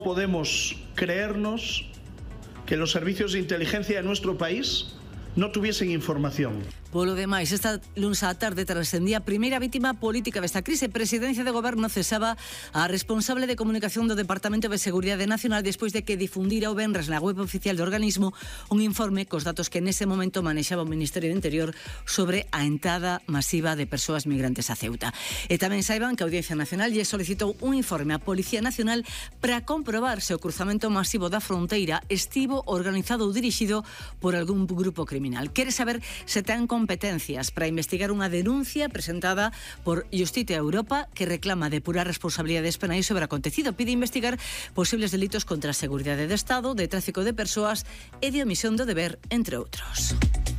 Podemos creernos que los servicios de inteligencia de nuestro país no tuviesen información. Polo demais, esta luns á tarde trascendía a primeira vítima política desta crise. Presidencia de Goberno cesaba a responsable de comunicación do Departamento de Seguridade Nacional despois de que difundira o venres na web oficial do organismo un informe cos datos que nese momento manexaba o Ministerio do Interior sobre a entrada masiva de persoas migrantes a Ceuta. E tamén saiban que a Audiencia Nacional lle solicitou un informe á Policía Nacional para comprobar se o cruzamento masivo da fronteira estivo organizado ou dirixido por algún grupo criminal. Quere saber se ten competencias para investigar unha denuncia presentada por Justicia Europa que reclama depurar responsabilidades penais sobre o acontecido. Pide investigar posibles delitos contra a seguridade do Estado, de tráfico de persoas e de omisión do deber, entre outros.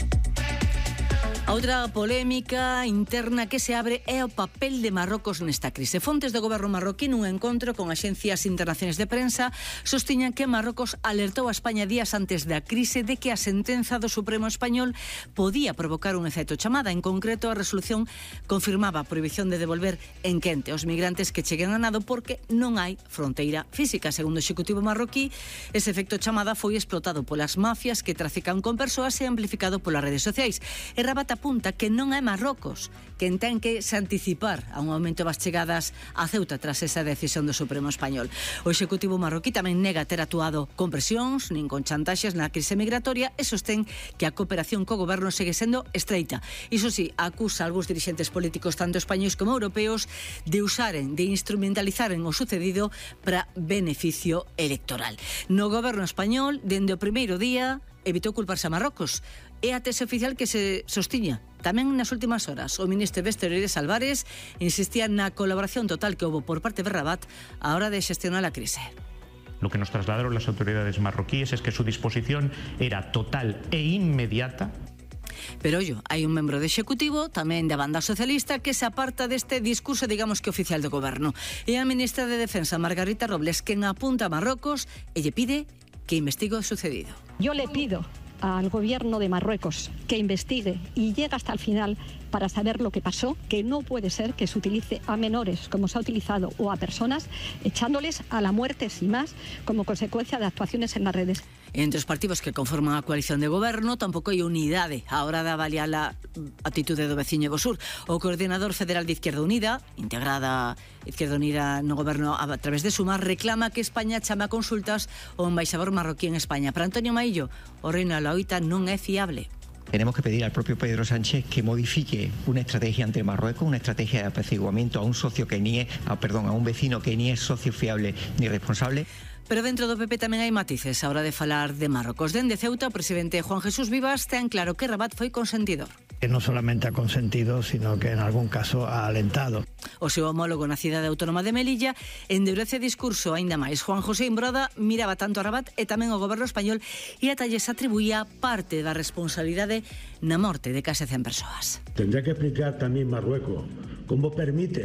A outra polémica interna que se abre é o papel de Marrocos nesta crise. Fontes do goberno marroquí nun encontro con axencias internacionais de prensa sostiñan que Marrocos alertou a España días antes da crise de que a sentenza do Supremo Español podía provocar un efecto chamada. En concreto, a resolución confirmaba a prohibición de devolver en quente os migrantes que cheguen a nado porque non hai fronteira física. Segundo o Executivo marroquí, ese efecto chamada foi explotado polas mafias que trafican con persoas e amplificado polas redes sociais. E Rabat apunta que non é Marrocos quen ten que se anticipar a un aumento das chegadas a Ceuta tras esa decisión do Supremo Español. O Executivo marroquí tamén nega ter actuado con presións nin con chantaxes na crise migratoria e sostén que a cooperación co goberno segue sendo estreita. Iso sí, acusa algúns dirixentes políticos tanto españois como europeos de usaren, de instrumentalizaren o sucedido para beneficio electoral. No goberno español, dende o primeiro día, evitou culparse a Marrocos. É a tese oficial que se sostiña. Tamén nas últimas horas, o ministro de Exteriores Álvarez insistía na colaboración total que houve por parte de Rabat a hora de xestionar a crise. Lo que nos trasladaron las autoridades marroquíes es que su disposición era total e inmediata. Pero, ollo, hai un membro do Executivo, tamén da banda socialista, que se aparta deste discurso, digamos que oficial do goberno. E a ministra de Defensa, Margarita Robles, quen apunta a Marrocos e lle pide que investigue o sucedido. Yo le pido al gobierno de Marruecos que investigue y llegue hasta el final para saber lo que pasó, que no puede ser que se utilice a menores como se ha utilizado o a personas echándoles a la muerte sin más como consecuencia de actuaciones en las redes. Entre os partidos que conforman a coalición de goberno tampouco hai unidade a hora de avaliar a atitude do veciño do sur. O coordinador federal de Izquierda Unida, integrada Izquierda Unida no goberno a través de Sumar, reclama que España chame a consultas ao embaixador marroquí en España. Para Antonio Maillo, o reino da loita non é fiable. Tenemos que pedir al propio Pedro Sánchez que modifique una estrategia ante Marruecos, una estrategia de apaciguamiento a un socio que ni es, a un vecino que ni es socio fiable ni responsable. Pero dentro do PP tamén hai matices a hora de falar de Marrocos. Dende Ceuta, o presidente Juan Jesús Vivas ten claro que Rabat foi consentidor. Que non solamente ha consentido, sino que en algún caso ha alentado. O seu homólogo na cidade autónoma de Melilla endurece discurso aínda máis. Juan José Imbroda miraba tanto a Rabat e tamén ao goberno español e ata lles atribuía parte da responsabilidade na morte de case 100 persoas. Tendrá que explicar tamén Marruecos cómo permite,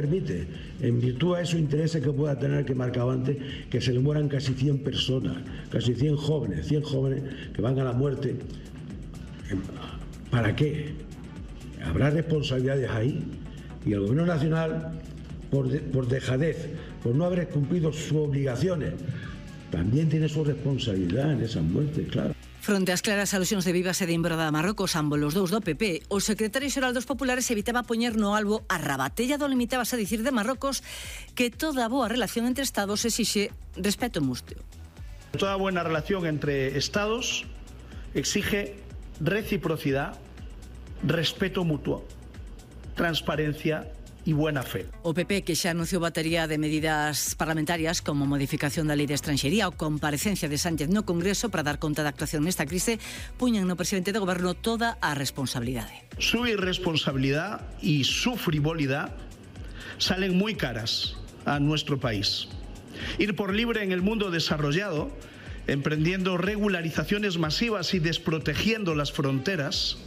en virtud a esos intereses que pueda tener que marcaba antes, que se le mueran casi 100 personas, casi 100 jóvenes que van a la muerte. ¿Para qué? Habrá responsabilidades ahí. Y el Gobierno Nacional, por dejadez, por no haber cumplido sus obligaciones, también tiene su responsabilidad en esas muertes, claro. Fronte ás claras alusións de Vivas e de Imbroda a Marrocos, ambos os dous do PP, o secretario xeral dos Populares evitaba poñer no albo a Rabat. Ellado limitábase a dicir de Marrocos que toda boa relación entre Estados exixe respeto mutuo. Toda buena relación entre Estados exige reciprocidad, respeto mutuo, transparencia y buena fe. O PP, que xa anunciou batería de medidas parlamentarias como modificación da lei de estranxería ou comparecencia de Sánchez no Congreso para dar conta da actuación nesta crise, puñan no presidente do goberno toda a responsabilidade. Su irresponsabilidad y su frivolidad salen muy caras a nuestro país. Ir por libre en el mundo desarrollado, emprendiendo regularizaciones masivas y desprotegiendo las fronteras,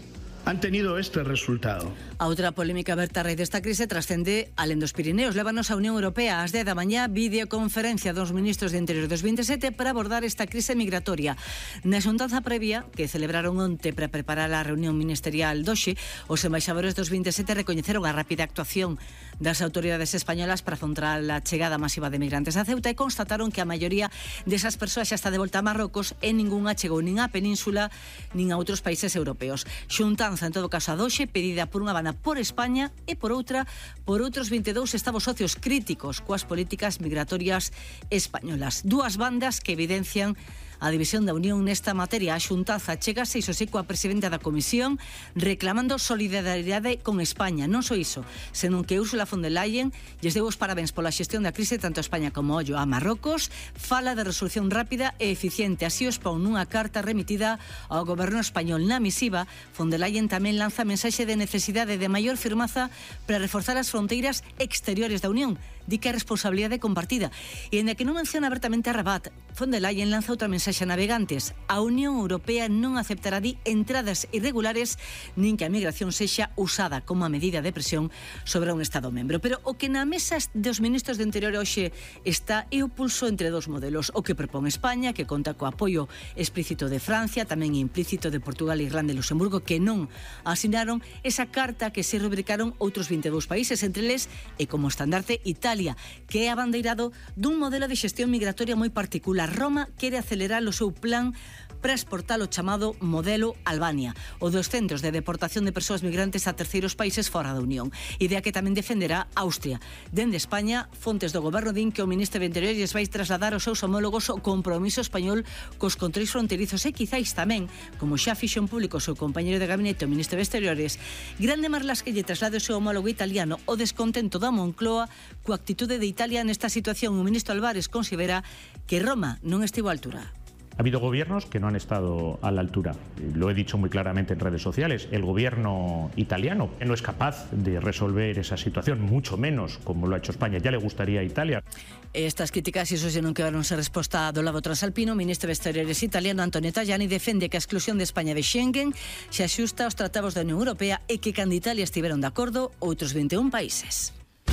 han tenido este resultado. A outra polémica aberta a raíz desta crise trascende alén dos Pirineos. Lévanos a Unión Europea ás 10 da mañá videoconferencia dos ministros de Interior dos 27 para abordar esta crise migratoria. Na xuntanza previa que celebraron onte para preparar a reunión ministerial doxe, os embaixadores dos 27 recoñeceron a rápida actuación das autoridades españolas para afrontar a chegada masiva de migrantes a Ceuta e constataron que a maioría desas persoas xa está de volta a Marrocos e ningunha chegou nin á península nin a outros países europeos. Xuntanza, en todo caso, a doxe, pedida por unha banda por España e por outra por outros 22 estados socios críticos coas políticas migratorias españolas. Dúas bandas que evidencian a división da Unión nesta materia. A xuntanza chegase, iso sí, coa presidenta da Comisión reclamando solidaridade con España. Non só iso, senón que Ursula von der Leyen lles deu os parabéns pola xestión da crise tanto a España como a Marrocos, fala de resolución rápida e eficiente. Así o expón nunha carta remitida ao goberno español. Na misiva, von der Leyen tamén lanza mensaxe de necesidade de maior firmaza para reforzar as fronteiras exteriores da Unión. Di que é responsabilidade compartida. E en que non menciona abertamente a Rabat, von der Leyen lanza outra mensaxe a navegantes. A Unión Europea non aceptará entradas irregulares nin que a migración sexa usada como a medida de presión sobre un Estado membro. Pero o que na mesa dos ministros de Interior hoxe está é o pulso entre dos modelos. O que propón España, que conta co apoio explícito de Francia, tamén implícito de Portugal, Irlanda e Luxemburgo, que non asinaron esa carta que se rubricaron outros 22 países, entre eles e como estandarte Italia, que é abandeirado dun modelo de xestión migratoria moi particular. Roma quere acelerar o seu plan para exportar o chamado modelo Albania, o dos centros de deportación de persoas migrantes a terceiros países fora da Unión, idea que tamén defenderá Austria. Dende España, fontes do goberno din que o ministro de Interior lles vai trasladar aos seus homólogos o compromiso español cos controis fronterizos e quizáis tamén, como xa fixo en público o seu compañeiro de gabinete, o ministro de Exteriores, grande marlas que lle traslade o seu homólogo italiano o descontento da Moncloa coa actitude de Italia nesta situación. O ministro Álvarez considera que Roma non estivo á altura. Ha habido gobiernos que no han estado a la altura. Lo he dicho muy claramente en redes sociales. El gobierno italiano no es capaz de resolver esa situación, mucho menos como lo ha hecho España. Ya le gustaría a Italia. Estas críticas, iso se non quedaron sen resposta do lado transalpino. O ministro de Exteriores italiano, Antonio Tajani, defende que a exclusión de España de Schengen se axusta aos tratados da Unión Europea e que cando Italia estiveron de acordo outros 21 países.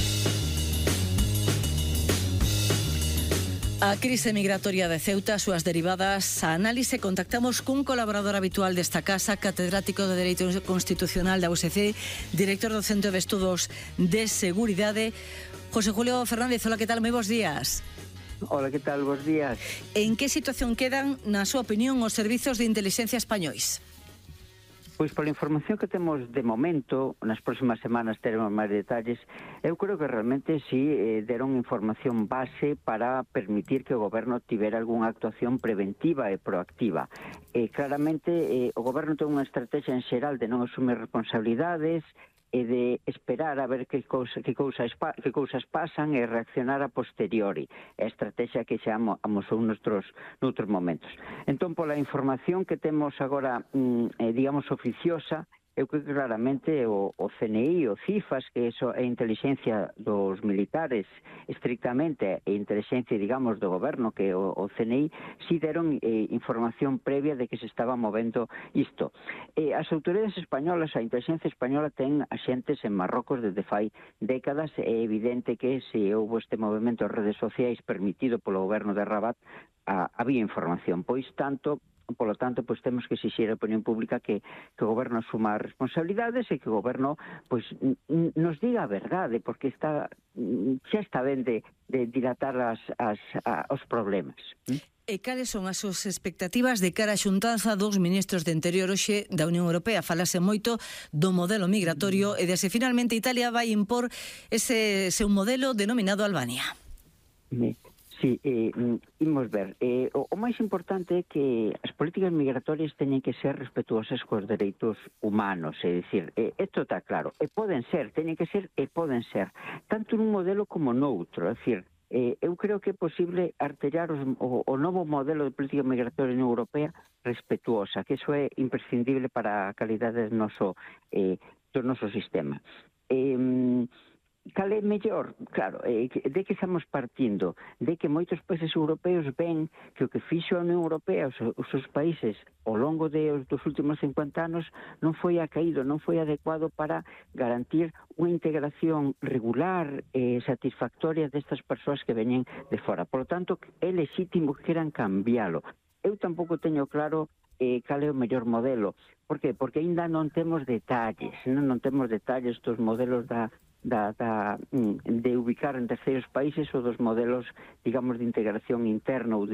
A crise migratoria de Ceuta, as súas derivadas, a análise, contactamos cun colaborador habitual desta casa, catedrático de Dereito Constitucional da USC, director do Centro de Estudos de Seguridade, José Julio Fernández. Hola, que tal? Moi bons días. Hola, que tal? Bos días. En que situación quedan, na súa opinión, os servizos de inteligencia españois? Pois pola información que temos de momento, nas próximas semanas teremos máis detalles, eu creo que realmente sí deron información base para permitir que o goberno tivera algunha actuación preventiva e proactiva. Claramente o goberno ten unha estrategia en xeral de non asumir responsabilidades e de esperar a ver que cousas pasan e reaccionar a posteriori. É a estrategia que xa amosou noutros momentos. Entón, pola información que temos agora, digamos, oficiosa, eu creo que claramente o CNI, o CIFAS, que é a inteligencia dos militares estrictamente, e inteligencia, digamos, do goberno, que o CNI, si deron información previa de que se estaba movendo isto. As autoridades españolas, a inteligencia española ten axentes en Marrocos desde fai décadas. É evidente que se houve este movimento en redes sociais permitido polo goberno de Rabat, había información. Pois tanto, polo tanto, pois temos que exixir a opinión pública que o goberno asuma as responsabilidades e que o goberno pois nos diga a verdade, porque xa está ben de dilatar os problemas. E cales son as súas expectativas de cara á xuntanza dos ministros de Interior hoxe da Unión Europea? Falase moito do modelo migratorio e de se finalmente Italia vai impor ese seu modelo denominado Albania. Sí, imos ver. O máis importante é que as políticas migratorias teñen que ser respetuosas cos dereitos humanos, é dicir, isto está claro, e poden ser, teñen que ser e poden ser, tanto nun modelo como noutro, é dicir, eu creo que é posible artellar o novo modelo de política migratoria na Europea respetuosa, que iso é imprescindible para a calidade do noso sistema. cal é mellor? Claro, de que estamos partindo? De que moitos países europeos ven que o que fixo a Unión Europea, os seus países, ao longo dos últimos 50 anos, non foi acaído, non foi adecuado para garantir unha integración regular e satisfactoria destas persoas que veñen de fora. Por lo tanto, é legítimo que queran cambiálo. Eu tampouco teño claro cal é o mellor modelo. Por qué? Porque aínda non temos detalles, non temos detalles dos modelos de ubicar en terceiros países ou dos modelos, digamos, de integración interna ou de